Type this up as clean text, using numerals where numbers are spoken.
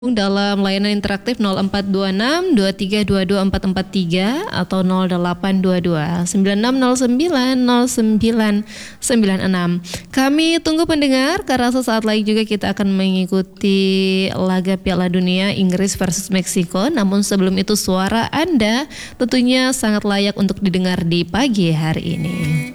dalam layanan interaktif 0426 2322 443 atau 0822 9609 0996. Kami tunggu pendengar karena sesaat lagi juga kita akan mengikuti laga Piala Dunia Inggris versus Meksiko. Namun sebelum itu suara Anda tentunya sangat layak untuk didengar di pagi hari ini.